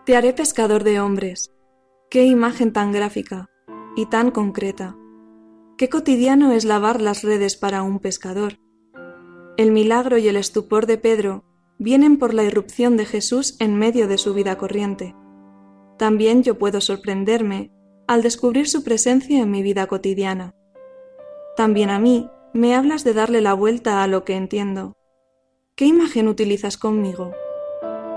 Te haré pescador de hombres. Qué imagen tan gráfica y tan concreta. Qué cotidiano es lavar las redes para un pescador. El milagro y el estupor de Pedro vienen por la irrupción de Jesús en medio de su vida corriente. También yo puedo sorprenderme al descubrir su presencia en mi vida cotidiana. También a mí me hablas de darle la vuelta a lo que entiendo. ¿Qué imagen utilizas conmigo?